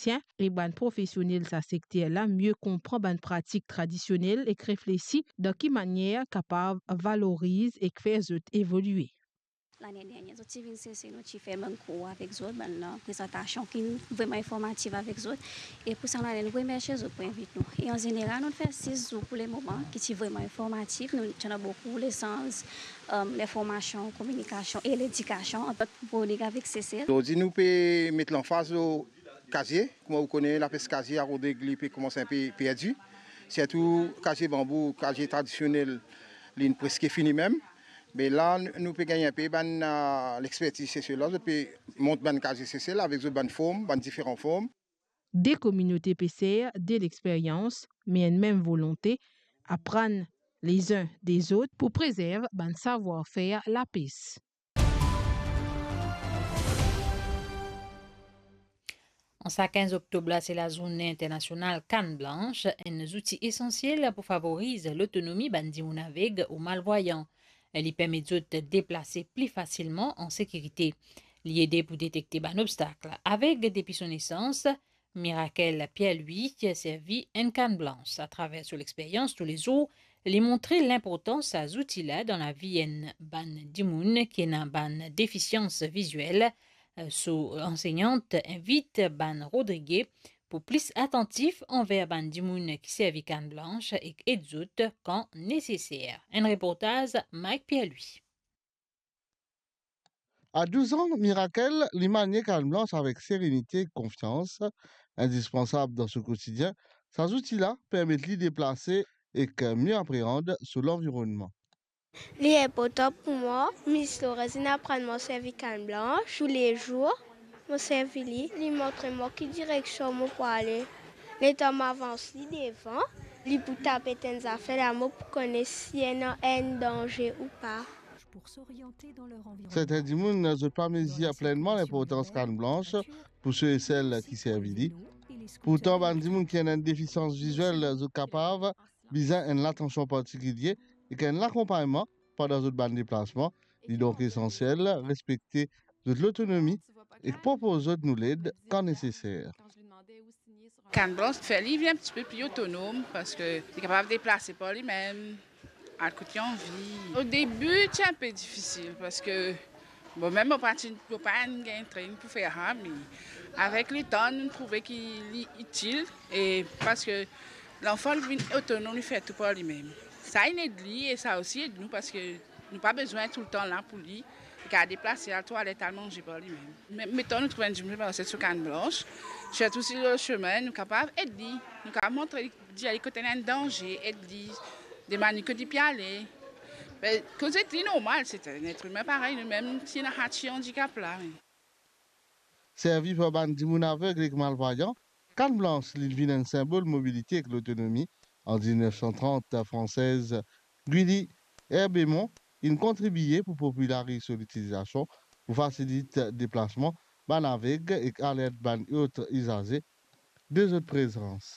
techniciens et ban professionnels sa secteur là mieux comprendre ban pratique traditionnelle et réfléchir de quelle manière capable valorise et faire évoluer. L'année dernière, nous avons fait un cours avec eux, une présentation qui est vraiment informative avec eux. Et pour ça, nous allons remercier eux pour inviter nous. Et en général, nous faisons 6 jours pour les moments qui sont vraiment informatifs. Nous avons beaucoup l'essence, l'information, la communication et l'éducation pour avec CCL. Aujourd'hui, nous pouvons mettre l'emphase au casier. Comme vous connaissez, la peste casier à Rodrigue peut commencer un peu perdu. Surtout, casier bambou, casier traditionnel, il est presque fini même. Mais là, nous pouvons gagner un peu l'expertise CCL. Nous pouvons monter un casier CCL avec des formes, différentes formes. Des communautés PCR, de l'expérience, mais une même volonté, apprendre les uns des autres pour préserver le savoir-faire la paix. En ce 15 octobre, c'est la journée internationale Canne Blanche, un outil essentiel pour favoriser l'autonomie bandimounaveg aux malvoyants. Elle permet de déplacer plus facilement en sécurité. L'aider pour détecter un obstacle. Avec depuis son naissance, Miracle Pierre-Louis qui a servi une canne blanche. À travers son expérience tous les jours, elle a montré l'importance de ces outils-là dans la vie d'une bandimoun qui a une déficience visuelle. Son enseignante invite Ban Rodriguez pour plus attentif envers Ban Dimoun qui servent canne blanche et aide quand nécessaire. Un reportage Mike Pierre-Louis. À 12 ans, Miracle maniait canne blanche avec sérénité et confiance, indispensable dans ce quotidien. Ces outils-là permettent de déplacer et de mieux appréhender sur l'environnement. C'est important pour moi. Miss Lorraine apprend à servir canne blanche tous les jours. Mon service, il montre moi quelle direction je peux aller. Les temps m'avance devant. Il peut taper des affaires là pour connaître s'il y a un danger ou pas. Certains dimoun ne pas mesurer pleinement l'importance canne blanche pour ceux et celles qui servent. Pourtant, les dimoun qui ont une déficience visuelle sont capables besoin d'une attention particulière et qu'un accompagnement pendant un déplacement. Il est donc essentiel de respecter l'autonomie et proposer de nous l'aide quand nécessaire. Canne blanche fait lui un petit peu plus autonome parce qu'il est capable de déplacer par lui-même. À côté en vie. Au début, c'est un peu difficile parce que même on ne peut pas gagner training pour faire ça, mais avec le temps, nous trouvons qu'il est utile et parce que l'enfant est autonome, il fait tout par lui-même. Ça aide lui et ça aussi aide nous parce que nous n'avons pas besoin tout le temps là pour lui. Il a déplacé à la toilette à manger par lui-même. Mettons, nous trouvons un jumelé par cette canne blanche. Surtout sur le chemin, nous sommes capables d'aider. Nous sommes capables de montrer qu'il y a un danger, aider. Des manières que d'y aller. Mais que c'est normal, c'est un être humain pareil, même si on a un handicap là. Servi par bandimoun aveugle et malvoyant, canne blanche devient un symbole de mobilité et de l'autonomie. En 1930, la française Gulli Herbemont, il contribuait pour populariser son utilisation, pour faciliter le déplacement, ban aveugle et à l'aide ban autres usagers, deux autres présences.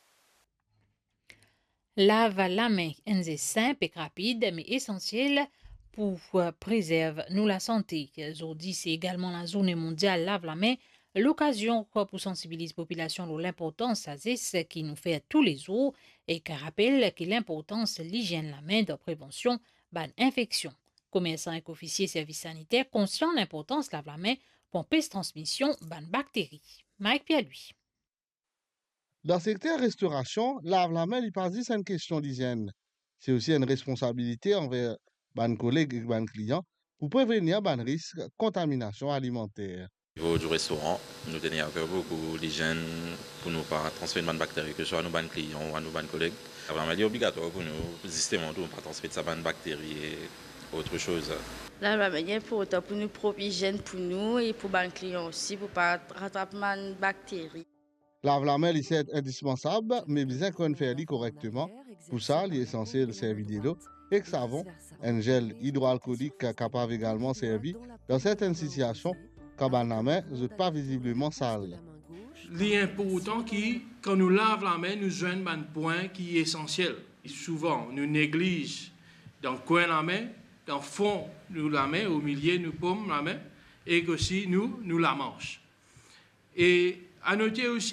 Lave la main, c'est simple et rapide, mais essentiel pour préserver nous la santé. Aujourd'hui, c'est également la journée mondiale Lave la main, l'occasion pour sensibiliser la population sur l'importance de ce qui nous fait tous les jours et qui rappelle que l'importance de l'hygiène de la main de prévention d'une infection. Commerçants et officiers services sanitaires conscients de l'importance de lave la main pour empêcher transmission d'une bactérie. Mike Pierre-Louis. Dans le secteur restauration, lave la main, il pas c'est une question d'hygiène. C'est aussi une responsabilité envers les collègues et les clients pour prévenir les risques de contamination alimentaire. Au niveau du restaurant, nous tenons à cœur beaucoup l'hygiène pour ne pas transférer de bactéries, que ce soit à nos clients ou à nos collègues. C'est vraiment obligatoire pour nous, justement, de ne pas transférer de ces bactéries et autre chose. La manière pour nous propre hygiène pour nous et pour les clients aussi, pour ne pas rattraper de bactéries. Lave la main, c'est indispensable, mais bien qu'on fasse correctement. Pour ça, il est essentiel de servir de l'eau et de savon. Un gel hydroalcoolique capable également servir dans certaines situations quand la main n'est pas visiblement sale. L'important qui, quand nous lavons la main, nous joignons un point qui est essentiel. Et souvent, nous négligeons dans le coin de la main, dans le fond de la main, au milieu, nous paumes la main, et aussi nous la manche. Et à noter aussi